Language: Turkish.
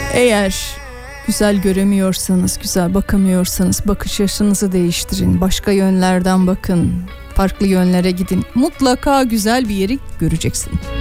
Eğer güzel göremiyorsanız, güzel bakamıyorsanız bakış açınızı değiştirin. Başka yönlerden bakın. Farklı yönlere gidin. Mutlaka güzel bir yeri göreceksin.